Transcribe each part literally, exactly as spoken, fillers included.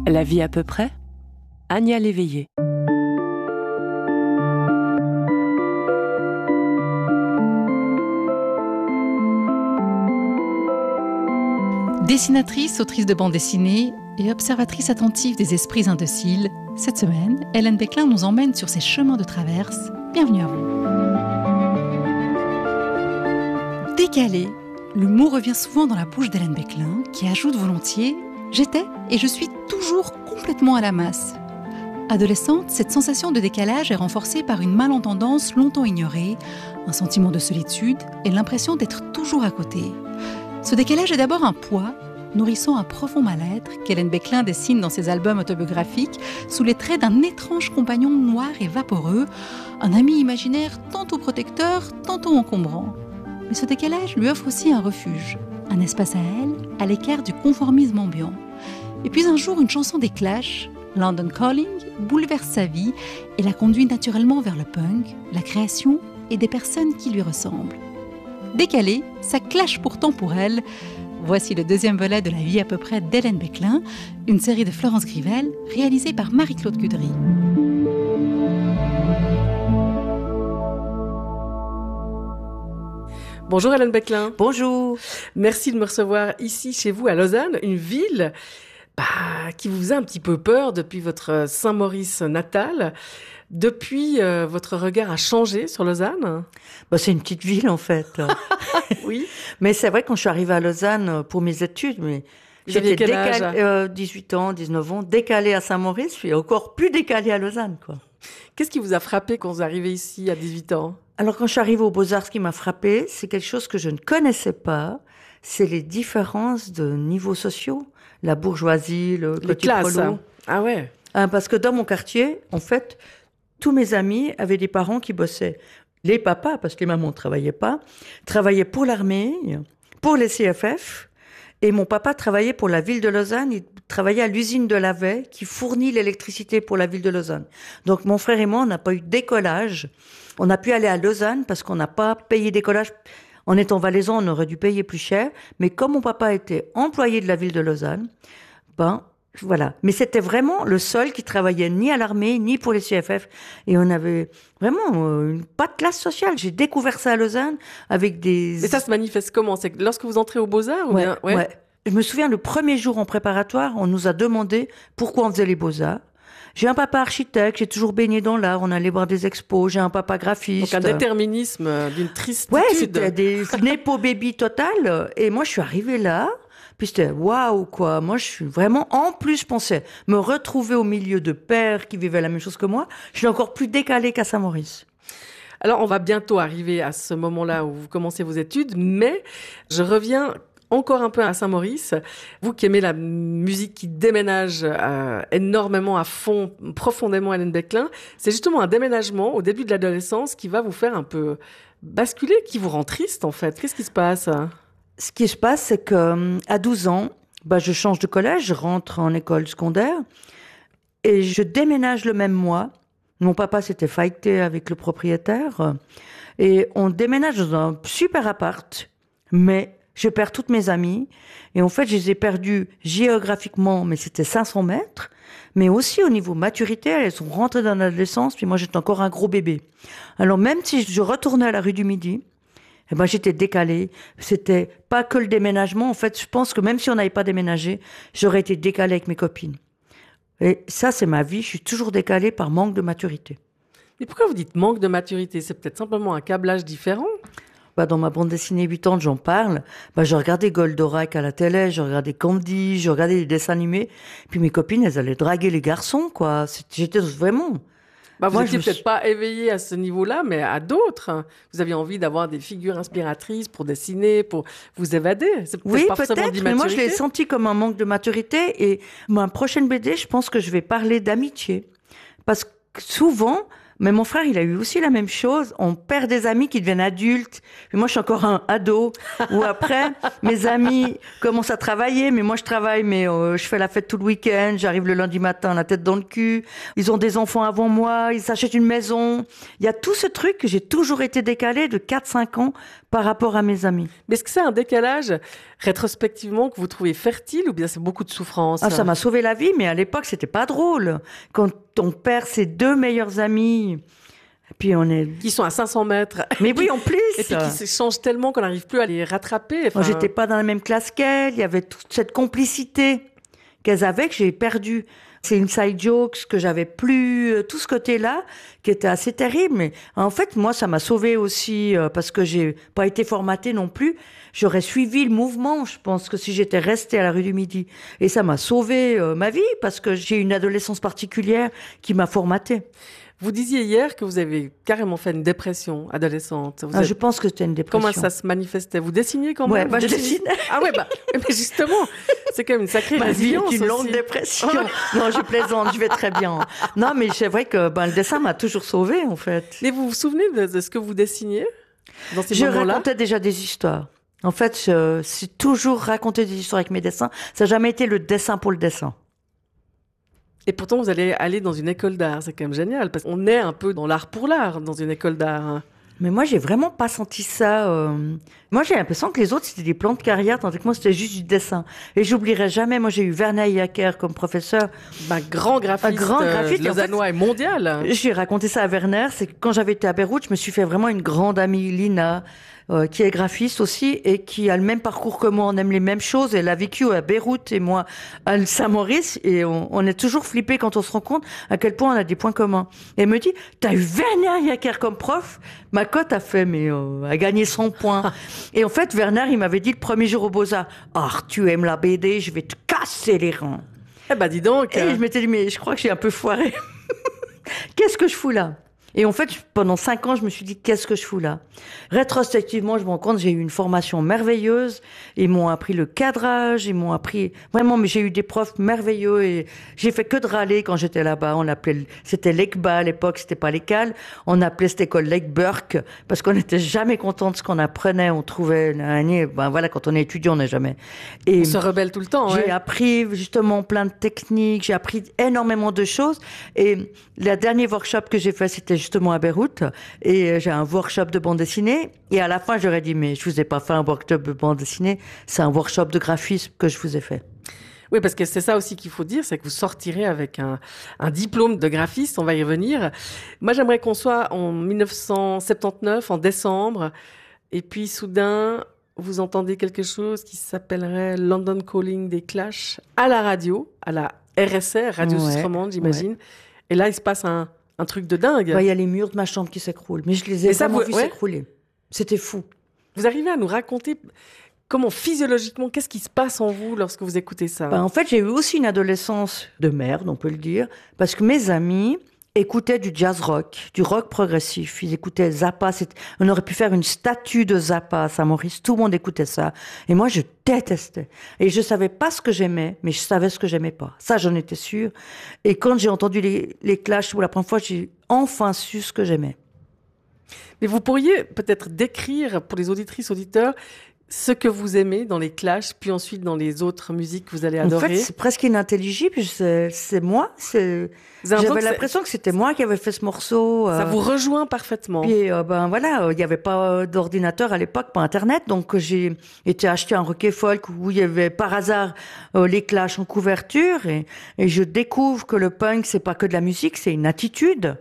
La vie à peu près, Anya Léveillé. Dessinatrice, autrice de bande dessinée et observatrice attentive des esprits indociles, cette semaine, Hélène Beclin nous emmène sur ses chemins de traverse. Bienvenue à vous. Décalé, le mot revient souvent dans la bouche d'Hélène Beclin, qui ajoute volontiers « J'étais et je suis toujours complètement à la masse ». Adolescente, cette sensation de décalage est renforcée par une malentendance longtemps ignorée, un sentiment de solitude et l'impression d'être toujours à côté. Ce décalage est d'abord un poids, nourrissant un profond mal-être qu'Hélène Beclin dessine dans ses albums autobiographiques sous les traits d'un étrange compagnon noir et vaporeux, un ami imaginaire tantôt protecteur, tantôt encombrant. Mais ce décalage lui offre aussi un refuge, un espace à elle, à l'écart du conformisme ambiant. Et puis un jour, une chanson des Clash, London Calling, bouleverse sa vie et la conduit naturellement vers le punk, la création et des personnes qui lui ressemblent. Décalé, ça clash pourtant pour elle. Voici le deuxième volet de La vie à peu près d'Hélène Beclin, une série de Florence Grivel, réalisée par Marie-Claude Cudry. Bonjour Hélène Beclin. Bonjour. Merci de me recevoir ici chez vous à Lausanne, une ville bah, qui vous faisait un petit peu peur depuis votre Saint-Maurice natal. Depuis, euh, votre regard a changé sur Lausanne ? Bah, c'est une petite ville, en fait. Oui. Mais c'est vrai, quand je suis arrivée à Lausanne pour mes études, mais vous aviez quel âge ? décalée, euh, dix-huit ans, dix-neuf ans, décalée à Saint-Maurice, je suis encore plus décalée à Lausanne, quoi. Qu'est-ce qui vous a frappé quand vous arrivez ici à dix-huit ans ? Alors, quand je suis arrivée aux Beaux-Arts, ce qui m'a frappé, c'est quelque chose que je ne connaissais pas, c'est les différences de niveaux sociaux. La bourgeoisie, le Les petit classes. prolo. Ah ouais. Hein, parce que dans mon quartier, en fait, tous mes amis avaient des parents qui bossaient. Les papas, parce que les mamans ne travaillaient pas, travaillaient pour l'armée, pour les C F F. Et mon papa travaillait pour la ville de Lausanne. Il travaillait à l'usine de Lavey qui fournit l'électricité pour la ville de Lausanne. Donc mon frère et moi, on n'a pas eu d'écolage. On a pu aller à Lausanne parce qu'on n'a pas payé d'écolage. En étant valaisan, on aurait dû payer plus cher. Mais comme mon papa était employé de la ville de Lausanne, ben... voilà. Mais c'était vraiment le seul qui travaillait ni à l'armée, ni pour les C F F. Et on avait vraiment euh, une, pas de classe sociale. J'ai découvert ça à Lausanne avec des... Mais ça se manifeste comment ? C'est que lorsque vous entrez aux Beaux-Arts ou ouais, bien... ouais. ouais. Je me souviens, le premier jour en préparatoire, on nous a demandé pourquoi on faisait les Beaux-Arts. J'ai un papa architecte, j'ai toujours baigné dans l'art, on allait voir des expos, j'ai un papa graphiste. Donc un déterminisme d'une tristitude. Ouais, c'était des népo baby total. Et moi, je suis arrivée là... Puis c'était waouh, quoi. Moi, je suis vraiment, en plus, je pensais me retrouver au milieu de pères qui vivaient la même chose que moi. Je suis encore plus décalée qu'à Saint-Maurice. Alors, on va bientôt arriver à ce moment-là où vous commencez vos études, mais je reviens encore un peu à Saint-Maurice. Vous qui aimez la musique qui déménage euh, énormément à fond, profondément, Hélène Beclin, c'est justement un déménagement au début de l'adolescence qui va vous faire un peu basculer, qui vous rend triste, en fait. Qu'est-ce qui se passe ? Ce qui se passe, c'est qu'à douze ans, bah, je change de collège, je rentre en école secondaire et je déménage le même mois. Mon papa s'était fighté avec le propriétaire et on déménage dans un super appart, mais je perds toutes mes amies et en fait, je les ai perdues géographiquement, mais c'était cinq cents mètres, mais aussi au niveau maturité, elles sont rentrées dans l'adolescence, puis moi, j'étais encore un gros bébé. Alors même si je retournais à la rue du Midi, eh ben, j'étais décalée. C'était pas que le déménagement. En fait, je pense que même si on n'avait pas déménagé, j'aurais été décalée avec mes copines. Et ça, c'est ma vie. Je suis toujours décalée par manque de maturité. Mais pourquoi vous dites manque de maturité ? C'est peut-être simplement un câblage différent ? Bah, dans ma bande dessinée huit ans, j'en parle. Bah, je regardais Goldorak à la télé, je regardais Candy, je regardais les dessins animés. Puis mes copines, elles allaient draguer les garçons, quoi. J'étais vraiment... Bah, vous Moi, n'étiez je peut-être suis... pas éveillé à ce niveau-là, mais à d'autres. Vous aviez envie d'avoir des figures inspiratrices pour dessiner, pour vous évader. C'est peut-être oui, pas forcément peut-être, mais moi, je l'ai senti comme un manque de maturité. Et ma prochaine B D, je pense que je vais parler d'amitié. Parce que souvent, Mais mon frère, il a eu aussi la même chose. On perd des amis qui deviennent adultes. Puis moi, je suis encore un ado. Ou après, mes amis commencent à travailler. Mais moi, je travaille, mais euh, je fais la fête tout le week-end. J'arrive le lundi matin, la tête dans le cul. Ils ont des enfants avant moi. Ils s'achètent une maison. Il y a tout ce truc que j'ai toujours été décalée de quatre cinq ans par rapport à mes amis. Mais est-ce que c'est un décalage, rétrospectivement, que vous trouvez fertile ou bien c'est beaucoup de souffrance? Ah, ça m'a sauvé la vie, mais à l'époque, c'était pas drôle. Quand on perd ses deux meilleurs amis, et puis on est... Qui sont à cinq cents mètres. Mais oui, en plus. Et puis qui se changent tellement qu'on n'arrive plus à les rattraper. Enfin... Moi, j'étais pas dans la même classe qu'elles. Il y avait toute cette complicité qu'elles avaient que j'ai perdue. C'est une side jokes que j'avais plus, tout ce côté-là, qui était assez terrible. Mais en fait, moi, ça m'a sauvée aussi, euh, parce que j'ai pas été formatée non plus. J'aurais suivi le mouvement, je pense, que si j'étais restée à la rue du Midi. Et ça m'a sauvé euh, ma vie, parce que j'ai une adolescence particulière qui m'a formatée. Vous disiez hier que vous avez carrément fait une dépression adolescente. Vous Ah, êtes... Je pense que c'était une dépression. Comment ça se manifestait? Vous dessiniez quand même? Ouais, moi, vous je dessinais. Ah ouais, bah, mais justement, c'est quand même une sacrée Ma vie résilience est une aussi. longue dépression. Non, je plaisante, je vais très bien. Non, mais c'est vrai que ben, le dessin m'a toujours sauvée, en fait. Mais vous vous souvenez de, de ce que vous dessiniez dans ces Je moments-là? racontais déjà des histoires. En fait, je suis toujours raconté des histoires avec mes dessins. Ça n'a jamais été le dessin pour le dessin. Et pourtant, vous allez aller dans une école d'art. C'est quand même génial, parce qu'on est un peu dans l'art pour l'art, dans une école d'art. Mais moi, j'ai vraiment pas senti ça. Euh... Moi, j'ai l'impression que les autres, c'était des plans de carrière, tandis que moi, c'était juste du dessin. Et j'oublierai jamais, moi, j'ai eu Werner Jacker comme professeur. Un grand graphiste, Un grand graphiste, euh, lausannois en fait, et mondial. J'ai raconté ça à Werner, c'est que quand j'avais été à Beyrouth, je me suis fait vraiment une grande amie, Lina, euh, qui est graphiste aussi, et qui a le même parcours que moi, on aime les mêmes choses. Elle a vécu à Beyrouth et moi à Saint-Maurice, et on, on est toujours flippé quand on se rend compte à quel point on a des points communs. Et elle me dit, t'as eu Werner Jacker comme prof? Ma cote a fait, mais euh, a gagné cent points. Et en fait, Werner, il m'avait dit le premier jour au Beaux-Arts, ah, tu aimes la B D, je vais te casser les reins. Eh ben, dis donc. Et je m'étais dit, mais je crois que j'ai un peu foiré. Qu'est-ce que je fous là? Et en fait, pendant cinq ans, je me suis dit, qu'est-ce que je fous là? Rétrospectivement, je me rends compte, j'ai eu une formation merveilleuse. Ils m'ont appris le cadrage, ils m'ont appris... Vraiment, mais j'ai eu des profs merveilleux et j'ai fait que de râler quand j'étais là-bas. On appelait... C'était l'E C B A à l'époque, c'était pas l'École. On appelait cette école l'E C Burke parce qu'on n'était jamais content de ce qu'on apprenait. On trouvait... Ben voilà, quand on est étudiant, on n'est jamais... Et on se rebelle tout le temps, j'ai ouais. appris justement plein de techniques, j'ai appris énormément de choses. Et le dernier workshop que j'ai fait, c'était justement à Beyrouth. Et j'ai un workshop de bande dessinée. Et à la fin, j'aurais dit, mais je vous ai pas fait un workshop de bande dessinée, c'est un workshop de graphisme que je vous ai fait. Oui, parce que c'est ça aussi qu'il faut dire, c'est que vous sortirez avec un, un diplôme de graphiste, on va y revenir. Moi, j'aimerais qu'on soit en dix-neuf cent soixante-dix-neuf, en décembre, et puis soudain, vous entendez quelque chose qui s'appellerait London Calling des Clash à la radio, à la R S R, Radio Ouais, Suisse Romande, j'imagine. ouais. Et là, il se passe un, un truc de dingue. Il y a les murs de ma chambre qui s'écroulent. Mais je les ai Mais ça, vraiment vous- vus ouais. s'écrouler. C'était fou. Vous arrivez à nous raconter comment, physiologiquement, qu'est-ce qui se passe en vous lorsque vous écoutez ça? Ben, en fait, j'ai eu aussi une adolescence de merde, on peut le dire, parce que mes amis écoutaient du jazz rock, du rock progressif. Ils écoutaient Zappa. C'est- On aurait pu faire une statue de Zappa à Saint-Maurice. Tout le monde écoutait ça. Et moi, je détestais. Et je savais pas ce que j'aimais, mais je savais ce que j'aimais pas. Ça, j'en étais sûre. Et quand j'ai entendu les, les Clash pour la première fois, j'ai enfin su ce que j'aimais. Mais vous pourriez peut-être décrire pour les auditrices, auditeurs, ce que vous aimez dans les Clash, puis ensuite dans les autres musiques que vous allez En adorer. fait, c'est presque inintelligible. C'est c'est moi. C'est... Vous avez l'impression J'avais que c'est- l'impression que c'était moi qui avais fait ce morceau. Ça euh, vous rejoint parfaitement. Puis euh, ben voilà, euh, il n'y avait pas euh, d'ordinateur à l'époque, pas Internet, donc euh, j'ai été acheter un Rock Folk où il y avait par hasard euh, les Clash en couverture et, et je découvre que le punk c'est pas que de la musique, c'est une attitude.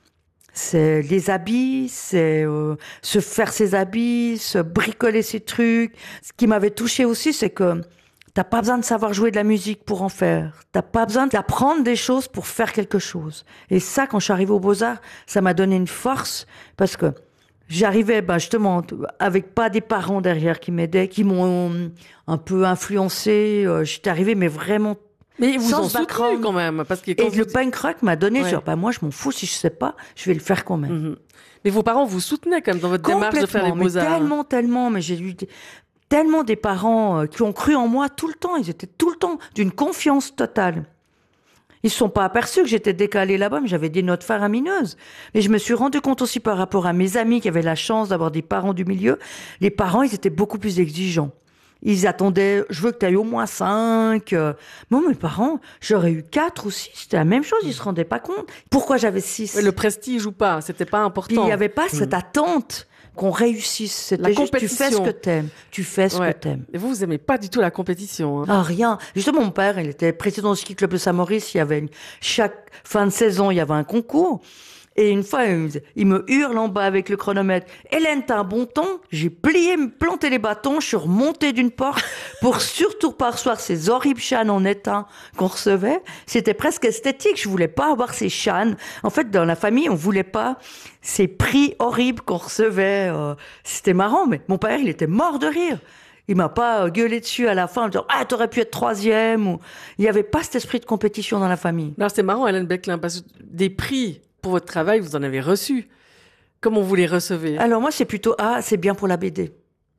C'est les habits, c'est euh, se faire ses habits, se bricoler ses trucs. Ce qui m'avait touché aussi, c'est que t'as pas besoin de savoir jouer de la musique pour en faire. T'as pas besoin d'apprendre des choses pour faire quelque chose. Et ça, quand je suis arrivée aux Beaux-Arts, ça m'a donné une force parce que j'arrivais, ben justement, avec pas des parents derrière qui m'aidaient, qui m'ont un peu influencée. Euh, J'étais arrivée, mais vraiment. Mais ils vous sans ont soutenu background. quand même. Parce que quand Et vous... le punk rock m'a donné, Ouais. genre, ben moi, je m'en fous si je sais pas, je vais le faire quand même. Mhm. Mais vos parents vous soutenaient quand même dans votre démarche de faire les mais beaux-arts. tellement, tellement, mais j'ai eu des- tellement des parents euh, qui ont cru en moi tout le temps. Ils étaient tout le temps d'une confiance totale. Ils ne se sont pas aperçus que j'étais décalée là-bas, mais j'avais des notes faramineuses. Et je me suis rendu compte aussi par rapport à mes amis qui avaient la chance d'avoir des parents du milieu. Les parents, ils étaient beaucoup plus exigeants. Ils attendaient, je veux que tu ailles au moins cinq. Moi, mes parents, j'aurais eu quatre ou six. C'était la même chose, ils ne se rendaient pas compte. Pourquoi j'avais six? Ouais, le prestige ou pas, c'était pas important. Il n'y avait pas cette attente qu'on réussisse. C'était La juste, tu fais ce compétition. que t'aimes. Tu fais ce Ouais. que t'aimes. Et vous, vous aimez pas du tout la compétition. Hein. Ah, rien. Justement, mon père, il était président du ski club de Saint-Maurice. Il y avait une- chaque fin de saison, il y avait un concours. Et une fois, il il me hurle en bas avec le chronomètre. Hélène, t'as un bon temps? J'ai plié, me planté les bâtons, je suis remontée d'une porte pour surtout pas recevoir ces horribles chânes en étain qu'on recevait. C'était presque esthétique. Je voulais pas avoir ces chânes. En fait, dans la famille, on voulait pas ces prix horribles qu'on recevait. euh, C'était marrant, mais mon père, il était mort de rire. Il m'a pas gueulé dessus à la fin en disant « Ah, t'aurais pu être troisième » ou... Il n'y avait pas cet esprit de compétition dans la famille. Alors, c'est marrant, Hélène Beclin, parce que des prix pour votre travail, vous en avez reçu. Comment vous les recevez? Alors moi, c'est plutôt « Ah, c'est bien pour la B D ».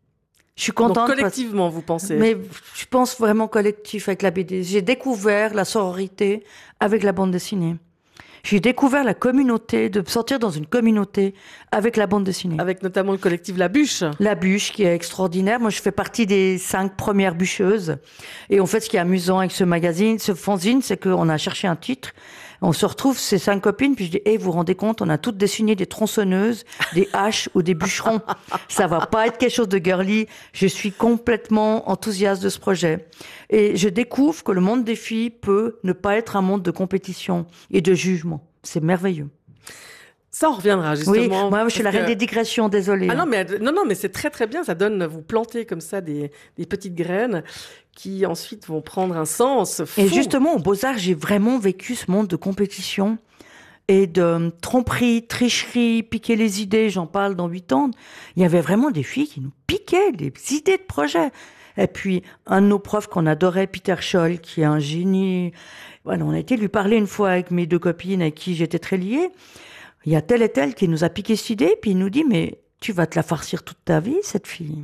Je suis Donc, contente. parce- collectivement, vous pensez? Mais je pense vraiment collectif avec la B D. J'ai découvert la sororité avec la bande dessinée. J'ai découvert la communauté, de sortir dans une communauté avec la bande dessinée. Avec notamment le collectif La Bûche. La bûche qui est extraordinaire. Moi, je fais partie des cinq premières bûcheuses. Et en fait, ce qui est amusant avec ce magazine, ce fanzine, c'est qu'on a cherché un titre. On se retrouve, ces cinq copines, puis je dis, hey, vous vous rendez compte, on a toutes dessiné des tronçonneuses, des haches ou des bûcherons. Ça va pas être quelque chose de girly. Je suis complètement enthousiaste de ce projet. Et je découvre que le monde des filles peut ne pas être un monde de compétition et de jugement. C'est merveilleux. Ça, on reviendra justement. Oui, moi, je suis la parce reine que- des digressions, désolée. Ah non, mais, non, non, mais c'est très très bien. Ça donne, vous plantez comme ça des, des petites graines qui ensuite vont prendre un sens fou. Et justement, au Beaux-Arts, j'ai vraiment vécu ce monde de compétition et de tromperie, tricherie, piquer les idées. J'en parle dans huit ans. Il y avait vraiment des filles qui nous piquaient des idées de projet. Et puis, un de nos profs qu'on adorait, Peter Scholl, qui est un génie. Voilà, on a été lui parler une fois avec mes deux copines avec qui j'étais très liée. Il y a tel et tel qui nous a piqué cette idée, puis il nous dit, mais tu vas te la farcir toute ta vie, cette fille.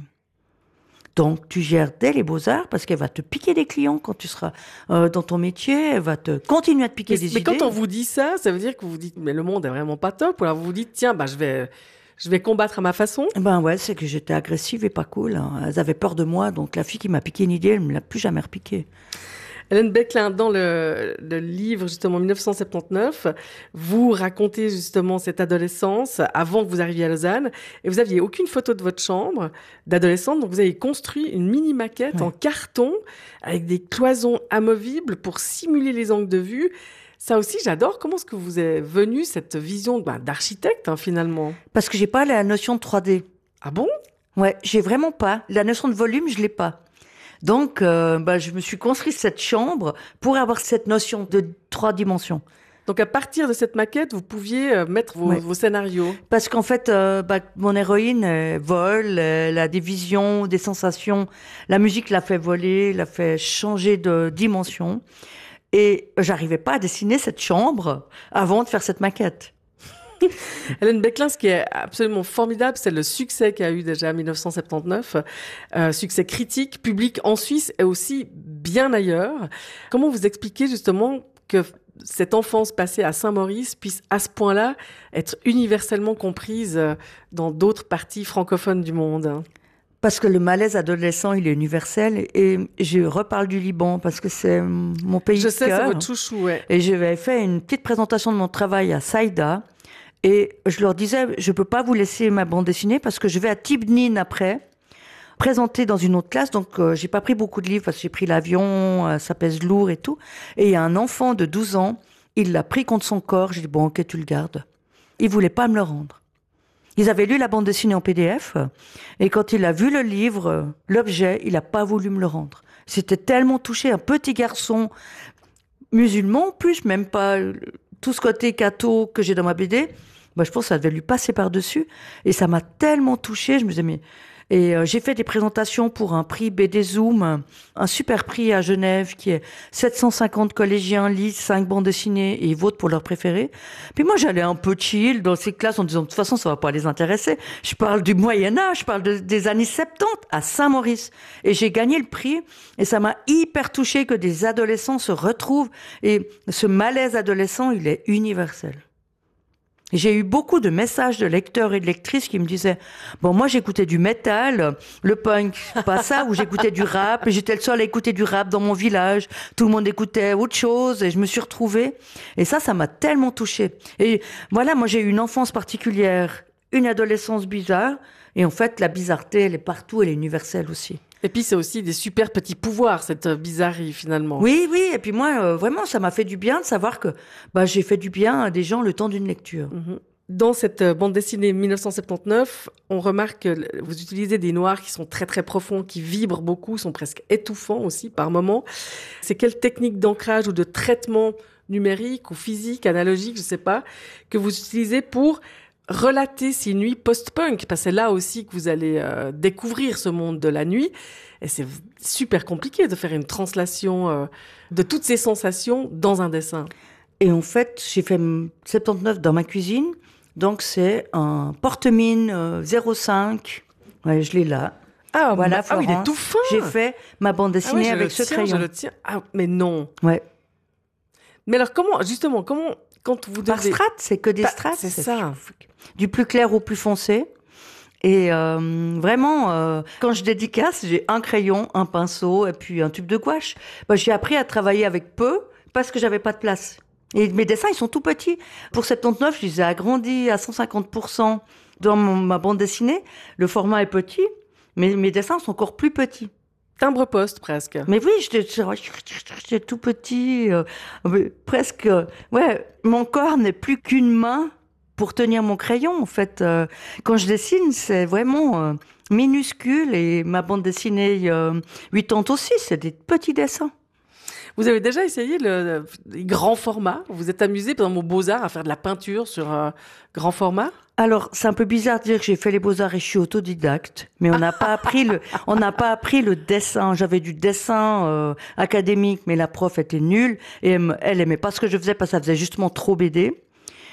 Donc, tu gères dès les beaux-arts parce qu'elle va te piquer des clients quand tu seras euh, dans ton métier. Elle va te continuer à te piquer Mais, des mais idées. quand on vous dit ça, ça veut dire que vous vous dites, mais le monde est vraiment pas top. Ou alors vous vous dites, tiens, bah, je vais, je vais combattre à ma façon. Ben ouais, c'est que j'étais agressive et pas cool. hein. Elles avaient peur de moi, donc la fille qui m'a piqué une idée, elle me l'a plus jamais repiquée. Hélène Beclin, dans le, le livre justement mille neuf cent soixante-dix-neuf, vous racontez justement cette adolescence avant que vous arriviez à Lausanne, et vous aviez aucune photo de votre chambre d'adolescente, donc vous avez construit une mini maquette Ouais. en carton avec des cloisons amovibles pour simuler les angles de vue. Ça aussi, j'adore. Comment est-ce que vous est venue cette vision ben, d'architecte hein, finalement? Parce que j'ai pas la notion de trois D. Ah bon? Ouais, j'ai vraiment pas. La notion de volume, je l'ai pas. Donc, euh, bah, je me suis construit cette chambre pour avoir cette notion de trois dimensions. Donc à partir de cette maquette, vous pouviez euh, mettre vos, Ouais. vos scénarios. Parce qu'en fait, euh, bah, mon héroïne euh, vole, euh, elle a des visions, des sensations. La musique l'a fait voler, l'a fait changer de dimension. Et j'arrivais pas à dessiner cette chambre avant de faire cette maquette. Hélène Beclin, ce qui est absolument formidable, c'est le succès qu'a eu déjà en mille neuf cent soixante-dix-neuf, euh, succès critique, public en Suisse et aussi bien ailleurs. Comment vous expliquez justement que cette enfance passée à Saint-Maurice puisse à ce point-là être universellement comprise euh, dans d'autres parties francophones du monde? Parce que le malaise adolescent, il est universel. Et je reparle du Liban parce que c'est mon pays Je de sais, c'est cœur. votre chouchou, ouais. Et j'avais fait une petite présentation de mon travail à Saïda. Et je leur disais, je peux pas vous laisser ma bande dessinée parce que je vais à Tibnin après, présenter dans une autre classe. Donc, euh, j'ai pas pris beaucoup de livres parce que j'ai pris l'avion, euh, ça pèse lourd et tout. Et il y a un enfant de douze ans, il l'a pris contre son corps. J'ai dit, bon, ok, tu le gardes. Il voulait pas me le rendre. Ils avaient lu la bande dessinée en P D F. Et quand il a vu le livre, euh, l'objet, il a pas voulu me le rendre. C'était tellement touché, un petit garçon musulman, en plus, même pas euh, tout ce côté catho que j'ai dans ma B D. Bah, je pense que ça devait lui passer par-dessus. Et ça m'a tellement touchée. Je me disais, mais... Et euh, j'ai fait des présentations pour un prix B D Zoom, un super prix à Genève qui est sept cent cinquante collégiens lisent cinq bandes dessinées et ils votent pour leur préféré. Puis moi, j'allais un peu chill dans ces classes en disant, de toute façon, ça va pas les intéresser. Je parle du Moyen-Âge, je parle de, des années soixante-dix à Saint-Maurice. Et j'ai gagné le prix et ça m'a hyper touchée que des adolescents se retrouvent. Et ce malaise adolescent, il est universel. Et j'ai eu beaucoup de messages de lecteurs et de lectrices qui me disaient « Bon, moi, j'écoutais du métal, le punk, pas ça, ou j'écoutais du rap, et j'étais le seul à écouter du rap dans mon village. Tout le monde écoutait autre chose, et je me suis retrouvée. » Et ça, ça m'a tellement touchée. Et voilà, moi, j'ai eu une enfance particulière, une adolescence bizarre, et en fait, la bizarreté, elle est partout, elle est universelle aussi. Et puis, c'est aussi des super petits pouvoirs, cette bizarrerie, finalement. Oui, oui. Et puis moi, euh, vraiment, ça m'a fait du bien de savoir que bah, j'ai fait du bien à des gens le temps d'une lecture. Mm-hmm. Dans cette bande dessinée mille neuf cent soixante-dix-neuf, on remarque que vous utilisez des noirs qui sont très, très profonds, qui vibrent beaucoup, sont presque étouffants aussi par moments. C'est quelle technique d'ancrage ou de traitement numérique ou physique, analogique, je ne sais pas, que vous utilisez pour relater ces nuits post-punk, parce que c'est là aussi que vous allez euh, découvrir ce monde de la nuit. Et c'est super compliqué de faire une translation euh, de toutes ces sensations dans un dessin. Et en fait, j'ai fait soixante-dix-neuf dans ma cuisine. Donc, c'est un porte-mine euh, zéro cinq. Ouais, je l'ai là. Ah, voilà, bah, ah oui, il est tout fin. J'ai fait ma bande dessinée ah oui, avec ce tiens, crayon. Je le tiens. Ah, mais non. Ouais. Mais alors, comment, justement, comment, quand vous devez... Par strates, c'est que des bah, strates. C'est ça. Du plus clair au plus foncé. Et euh, vraiment, euh, quand je dédicace, j'ai un crayon, un pinceau et puis un tube de gouache. Bah, j'ai appris à travailler avec peu parce que j'avais pas de place. Et mes dessins, ils sont tout petits. Pour soixante-dix-neuf, je les ai agrandis à cent cinquante pour cent dans mon, ma bande dessinée. Le format est petit, mais mes dessins sont encore plus petits. Timbre-poste, presque. Mais oui, j'étais, j'étais tout petit, euh, presque... Euh, ouais, mon corps n'est plus qu'une main pour tenir mon crayon, en fait. Euh, quand je dessine, c'est vraiment euh, minuscule. Et ma bande dessinée euh, quatre-vingts aussi, c'est des petits dessins. Vous avez déjà essayé le, le grand format? Vous êtes amusé, pendant mon Beaux-Arts, à faire de la peinture sur euh, grand format? Alors, c'est un peu bizarre de dire que j'ai fait les Beaux-Arts et je suis autodidacte, mais on n'a pas appris le, on n'a pas appris le dessin. J'avais du dessin euh, académique, mais la prof était nulle et elle, elle aimait pas ce que je faisais parce que ça faisait justement trop B D.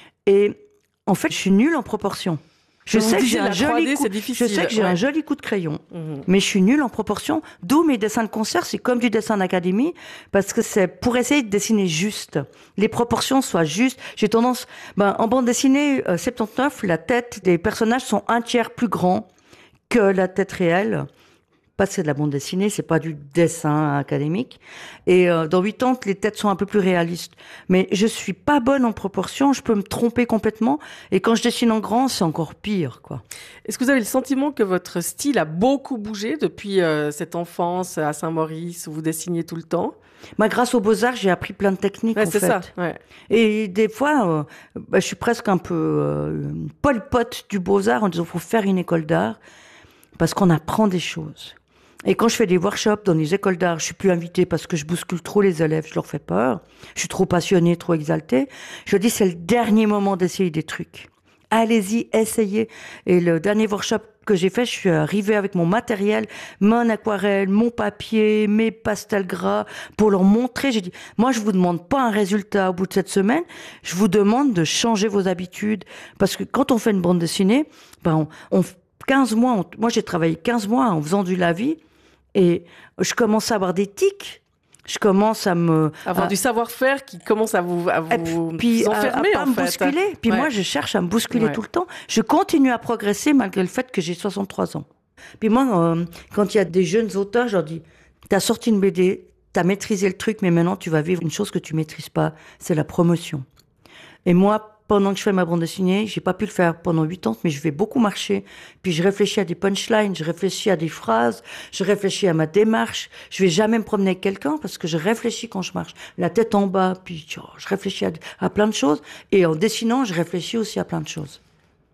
Et en fait, je suis nulle en proportion. Je sais que j'ai un joli coup, je sais que j'ai un joli coup de crayon, mmh. mais je suis nulle en proportion. D'où mes dessins de concert, c'est comme du dessin d'académie, parce que c'est pour essayer de dessiner juste. Les proportions soient justes. J'ai tendance, ben, en bande dessinée euh, soixante-dix-neuf, la tête des personnages sont un tiers plus grands que la tête réelle. Parce que c'est de la bande dessinée, c'est pas du dessin académique. Et euh, dans huit ans, les têtes sont un peu plus réalistes. Mais je suis pas bonne en proportion, je peux me tromper complètement. Et quand je dessine en grand, c'est encore pire, quoi. Est-ce que vous avez le sentiment que votre style a beaucoup bougé depuis euh, cette enfance à Saint-Maurice où vous dessiniez tout le temps? Bah, grâce aux Beaux-Arts, j'ai appris plein de techniques, ouais, en c'est fait. Ça, ouais. Et des fois, euh, bah, je suis presque un peu euh, Pol Pot du Beaux-Arts en disant qu'il faut faire une école d'art parce qu'on apprend des choses. Et quand je fais des workshops dans les écoles d'art, je suis plus invitée parce que je bouscule trop les élèves, je leur fais peur. Je suis trop passionnée, trop exaltée. Je dis, c'est le dernier moment d'essayer des trucs. Allez-y, essayez. Et le dernier workshop que j'ai fait, je suis arrivée avec mon matériel, mon aquarelle, mon papier, mes pastels gras, pour leur montrer. J'ai dit, moi, je vous demande pas un résultat au bout de cette semaine. Je vous demande de changer vos habitudes. Parce que quand on fait une bande dessinée, ben, on, on quinze mois, on, moi, j'ai travaillé quinze mois en faisant du lavis. Et je commence à avoir des tics. Je commence à me... Avoir à, du savoir-faire qui commence à vous, à vous, puis vous enfermer, à, à pas en me fait. bousculer. Puis ouais. moi, je cherche à me bousculer ouais. tout le temps. Je continue à progresser malgré le fait que j'ai soixante-trois ans. Puis moi, euh, quand il y a des jeunes auteurs, je leur dis, t'as sorti une B D, t'as maîtrisé le truc, mais maintenant, tu vas vivre une chose que tu maîtrises pas, c'est la promotion. Et moi, pendant que je fais ma bande dessinée, j'ai pas pu le faire pendant huit ans, mais je vais beaucoup marcher. Puis je réfléchis à des punchlines, je réfléchis à des phrases, je réfléchis à ma démarche. Je vais jamais me promener avec quelqu'un parce que je réfléchis quand je marche. La tête en bas, puis oh, je réfléchis à, à plein de choses. Et en dessinant, je réfléchis aussi à plein de choses.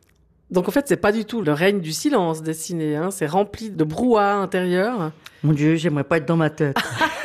Donc en fait, c'est pas du tout le règne du silence dessiné, hein. C'est rempli de brouhaha intérieur. Mon Dieu, j'aimerais pas être dans ma tête.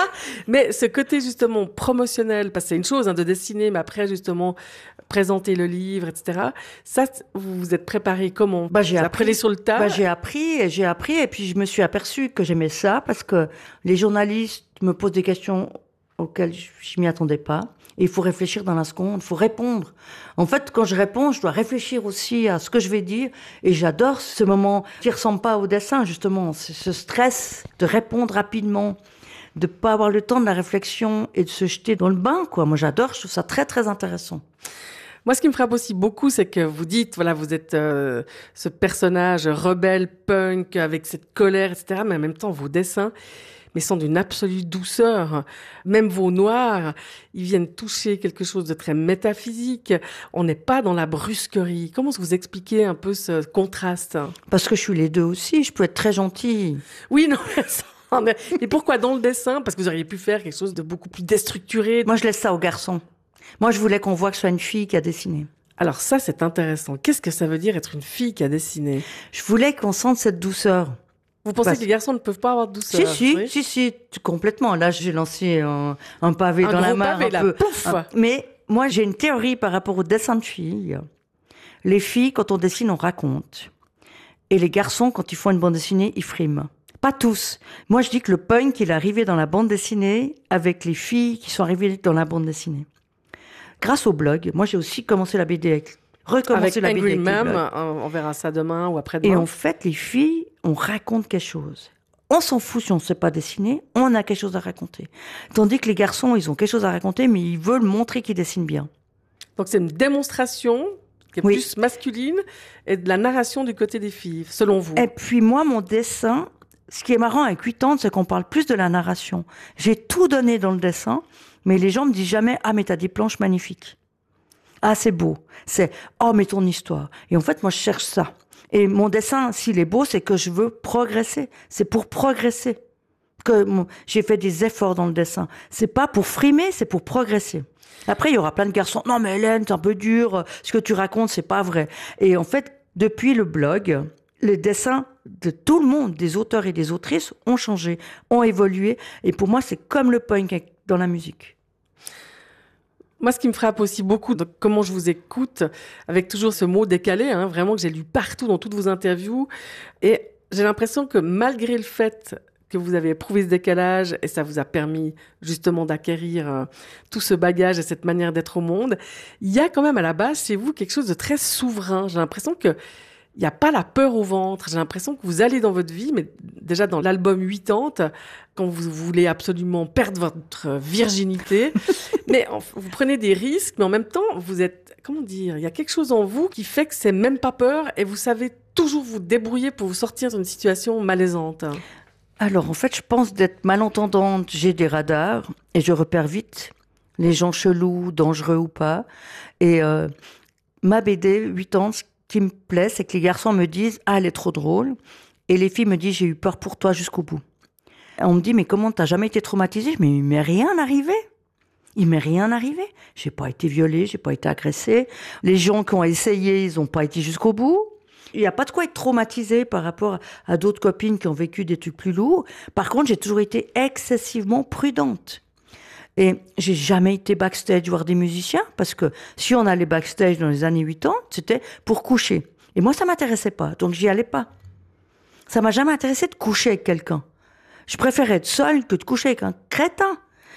Mais ce côté justement promotionnel, parce que c'est une chose hein, de dessiner, mais après justement présenter le livre, et cetera. Ça, vous vous êtes préparé comment? Bah, j'ai Vous appris. apprenez sur le tas. Bah, j'ai appris et j'ai appris et puis je me suis aperçue que j'aimais ça parce que les journalistes me posent des questions auxquelles je m'y attendais pas. Et il faut réfléchir dans la seconde, il faut répondre. En fait, quand je réponds, je dois réfléchir aussi à ce que je vais dire. Et j'adore ce moment qui ressemble pas au dessin, justement. C'est ce stress de répondre rapidement, de pas avoir le temps de la réflexion et de se jeter dans le bain, quoi. Moi, j'adore, je trouve ça très, très intéressant. Moi, ce qui me frappe aussi beaucoup, c'est que vous dites, voilà, vous êtes euh, ce personnage rebelle, punk, avec cette colère, et cetera. Mais en même temps, vos dessins, mais sont d'une absolue douceur. Même vos noirs, ils viennent toucher quelque chose de très métaphysique. On n'est pas dans la brusquerie. Comment vous expliquez un peu ce contraste? Parce que je suis les deux aussi, je peux être très gentille. Oui, non, mais et pourquoi dans le dessin? Parce que vous auriez pu faire quelque chose de beaucoup plus déstructuré. Moi, je laisse ça aux garçons. Moi, je voulais qu'on voit que je sois une fille qui a dessiné. Alors ça, c'est intéressant. Qu'est-ce que ça veut dire être une fille qui a dessiné? Je voulais qu'on sente cette douceur. Vous pensez Parce... que les garçons ne peuvent pas avoir de douceur? Si, si, oui si, si, complètement. Là, j'ai lancé un, un pavé un dans la gros mare. pavé, un là, peu. pouf. Un... Mais moi, j'ai une théorie par rapport au dessin de filles. Les filles, quand on dessine, on raconte. Et les garçons, quand ils font une bande dessinée, ils friment. Pas tous. Moi, je dis que le punk, il est arrivé dans la bande dessinée avec les filles qui sont arrivées dans la bande dessinée. Grâce au blog, moi, j'ai aussi commencé la B D avec... recommencer avec la B D Angry avec Ma'am, le blog. on verra ça demain ou après-demain. Et en fait, les filles, on raconte quelque chose. On s'en fout si on ne sait pas dessiner, on a quelque chose à raconter. Tandis que les garçons, ils ont quelque chose à raconter, mais ils veulent montrer qu'ils dessinent bien. Donc c'est une démonstration qui est Oui. plus masculine et de la narration du côté des filles, selon vous. Et puis moi, mon dessin, ce qui est marrant avec huit ans, c'est qu'on parle plus de la narration. J'ai tout donné dans le dessin, mais les gens me disent jamais « Ah, mais t'as des planches magnifiques. Ah, c'est beau. » C'est « Oh, mais ton histoire. » Et en fait, moi, je cherche ça. Et mon dessin, s'il est beau, c'est que je veux progresser. C'est pour progresser que mon... j'ai fait des efforts dans le dessin. C'est pas pour frimer, c'est pour progresser. Après, il y aura plein de garçons. Non, mais Hélène, c'est un peu dur. Ce que tu racontes, c'est pas vrai. Et en fait, depuis le blog, les dessins de tout le monde, des auteurs et des autrices, ont changé, ont évolué. Et pour moi, c'est comme le punk dans la musique. Moi, ce qui me frappe aussi beaucoup, de comment je vous écoute, avec toujours ce mot décalé, hein, vraiment que j'ai lu partout dans toutes vos interviews. Et j'ai l'impression que malgré le fait que vous avez éprouvé ce décalage, et ça vous a permis justement d'acquérir euh, tout ce bagage et cette manière d'être au monde, il y a quand même à la base chez vous quelque chose de très souverain. J'ai l'impression que il n'y a pas la peur au ventre. J'ai l'impression que vous allez dans votre vie, mais déjà dans l'album huitante, quand vous voulez absolument perdre votre virginité, mais vous prenez des risques, mais en même temps, vous êtes, comment dire, il y a quelque chose en vous qui fait que c'est même pas peur et vous savez toujours vous débrouiller pour vous sortir d'une situation malaisante. Alors, en fait, je pense d'être malentendante. J'ai des radars et je repère vite les gens chelous, dangereux ou pas. Et euh, ma B D, huit ans, ce qui me plaît, c'est que les garçons me disent « Ah, elle est trop drôle ». Et les filles me disent « J'ai eu peur pour toi jusqu'au bout ». On me dit « Mais comment, t'as jamais été traumatisée ?» Mais il m'est rien arrivé. Il m'est rien arrivé. J'ai pas été violée, j'ai pas été agressée. Les gens qui ont essayé, ils ont pas été jusqu'au bout. Il n'y a pas de quoi être traumatisé par rapport à d'autres copines qui ont vécu des trucs plus lourds. Par contre, j'ai toujours été excessivement prudente. Et j'ai jamais été backstage voir des musiciens, parce que si on allait backstage dans les années huitante, c'était pour coucher. Et moi, ça m'intéressait pas, donc j'y allais pas. Ça m'a jamais intéressé de coucher avec quelqu'un. Je préférais être seule que de coucher avec un crétin.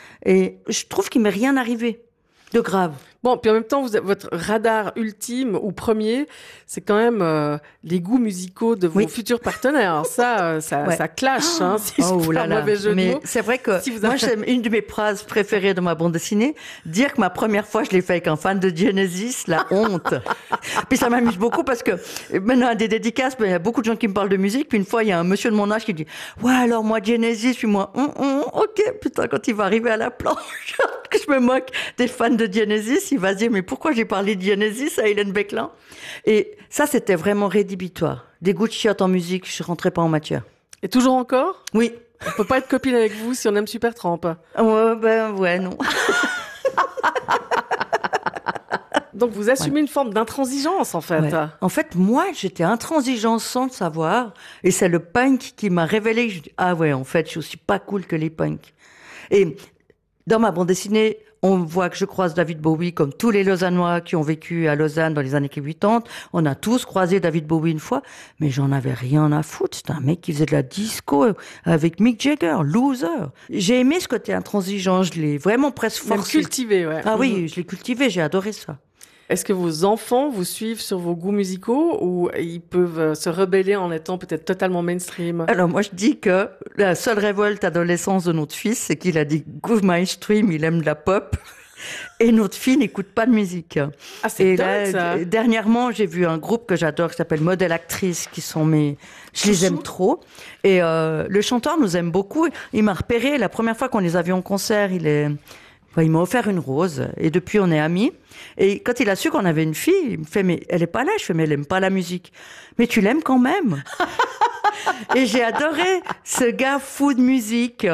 Et je trouve qu'il m'est rien arrivé de grave. Bon, puis en même temps, vous avez, votre radar ultime ou premier, c'est quand même euh, les goûts musicaux de vos Oui. futurs partenaires. Alors ça, euh, ça, Ouais. ça clash, hein, si Oh je fais là un là. mauvais jeu de Mais mots. c'est vrai que Si vous moi, avez- c'est une de mes phrases préférées dans ma bande dessinée. Dire que ma première fois, je l'ai fait avec un fan de Genesis, la honte. Puis ça m'amuse beaucoup parce que maintenant, à des dédicaces, ben, il y a beaucoup de gens qui me parlent de musique. Puis une fois, il y a un monsieur de mon âge qui dit « Ouais, alors moi, Genesis. » Puis moi, hum, hum, « Ok, putain, quand il va arriver à la planche, que je me moque des fans de Genesis, il va se dire « Mais pourquoi j'ai parlé de Genesis à Hélène Beclin ?» Et ça, c'était vraiment rédhibitoire. Des goûts de chiottes en musique, je rentrais pas en matière. Et toujours encore, Oui. on peut pas être copine avec vous si on aime Supertramp. Ouais, ben ouais, non. Donc vous assumez Voilà. une forme d'intransigeance en fait. Ouais. En fait, moi, j'étais intransigeante sans le savoir. Et c'est le punk qui m'a révélé. Je dis, ah ouais, en fait, je suis aussi pas cool que les punks. Et dans ma bande dessinée, on voit que je croise David Bowie comme tous les Lausannois qui ont vécu à Lausanne dans les années quatre-vingt-dix. On a tous croisé David Bowie une fois, mais j'en avais rien à foutre. C'était un mec qui faisait de la disco avec Mick Jagger, loser. J'ai aimé ce côté intransigeant, je l'ai vraiment presque Même forcé. cultivé, ouais. Ah Mhm. oui, je l'ai cultivé, j'ai adoré ça. Est-ce que vos enfants vous suivent sur vos goûts musicaux ou ils peuvent euh, se rebeller en étant peut-être totalement mainstream? Alors moi je dis que la seule révolte adolescence de notre fils, c'est qu'il a dit go mainstream, il aime de la pop. Et notre fille n'écoute pas de musique. Ah, c'est Et dingue, là, ça. dernièrement, j'ai vu un groupe que j'adore qui s'appelle Modèle Actrice, qui sont mes, je les aime trop. Et euh, le chanteur nous aime beaucoup. Il m'a repéré la première fois qu'on les a vus en concert. Il est, enfin, il m'a offert une rose. Et depuis, on est amis. Et quand il a su qu'on avait une fille, il me fait mais elle est pas là. Je fais mais elle aime pas la musique. Mais tu l'aimes quand même. Et j'ai adoré ce gars fou de musique.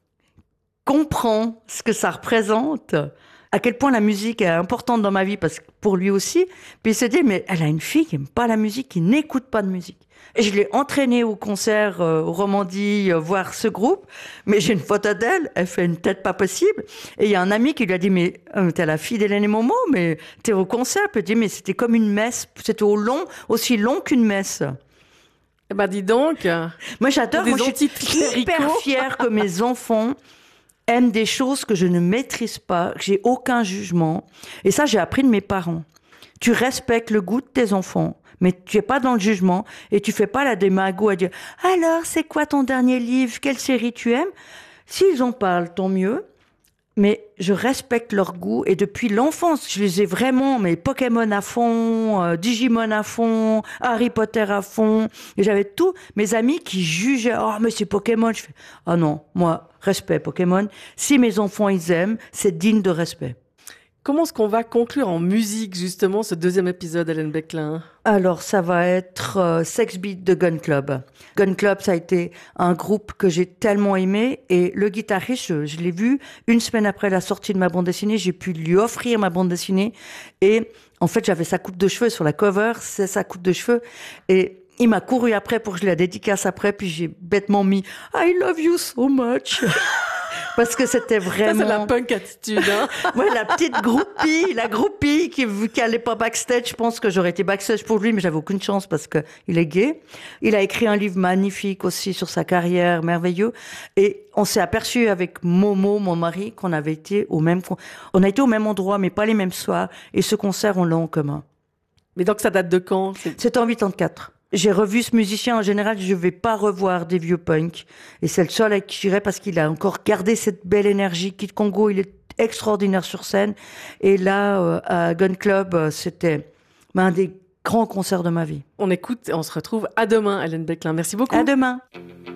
Comprend ce que ça représente, à quel point la musique est importante dans ma vie, parce que pour lui aussi. Puis il se dit, mais elle a une fille qui n'aime pas la musique, qui n'écoute pas de musique. Et je l'ai entraînée au concert, euh, au Romandie, euh, voir ce groupe. Mais j'ai une photo d'elle, elle fait une tête pas possible. Et il y a un ami qui lui a dit, mais euh, t'es la fille d'Hélène et Momo, mais t'es au concert. Puis il dit, mais c'était comme une messe, c'était au long, aussi long qu'une messe. Eh ben dis donc. Moi j'adore, Des moi je suis anti-cléricaux. hyper fière que mes enfants aiment des choses que je ne maîtrise pas, que j'ai aucun jugement. Et ça, j'ai appris de mes parents. Tu respectes le goût de tes enfants, mais tu es pas dans le jugement et tu fais pas la démago à dire « Alors, c'est quoi ton dernier livre? Quelle série tu aimes ?» S'ils en parlent, tant mieux. Mais je respecte leur goût et depuis l'enfance, je les ai vraiment, mais Pokémon à fond, euh, Digimon à fond, Harry Potter à fond. Et j'avais tous mes amis qui jugeaient, oh mais c'est Pokémon. Je fais, ah non, moi, respect Pokémon. Si mes enfants ils aiment, c'est digne de respect. Comment est-ce qu'on va conclure en musique, justement, ce deuxième épisode, Hélène Beclin? Alors, ça va être euh, Sex Beat de Gun Club. Gun Club, ça a été un groupe que j'ai tellement aimé. Et le guitariste, je, je l'ai vu une semaine après la sortie de ma bande dessinée. J'ai pu lui offrir ma bande dessinée. Et en fait, j'avais sa coupe de cheveux sur la cover. C'est sa coupe de cheveux. Et il m'a couru après pour que je la dédicace après. Puis j'ai bêtement mis « I love you so much ». Parce que c'était vraiment... Ça, c'est la punk attitude, hein. Ouais, la petite groupie, la groupie qui, qui allait pas backstage. Je pense que j'aurais été backstage pour lui, mais j'avais aucune chance parce que il est gay. Il a écrit un livre magnifique aussi sur sa carrière, merveilleux. Et on s'est aperçu avec Momo, mon mari, qu'on avait été au même, on a été au même endroit, mais pas les mêmes soirs. Et ce concert, on l'a en commun. Mais donc, ça date de quand? C'est- C'était en quatre-vingt-quatre. J'ai revu ce musicien. En général, je vais pas revoir des vieux punks. Et c'est le seul avec qui j'irai parce qu'il a encore gardé cette belle énergie. Kid Congo, il est extraordinaire sur scène. Et là, euh, à Gun Club, euh, c'était ben, un des grands concerts de ma vie. On écoute et on se retrouve à demain, Hélène Beclin. Merci beaucoup. À demain.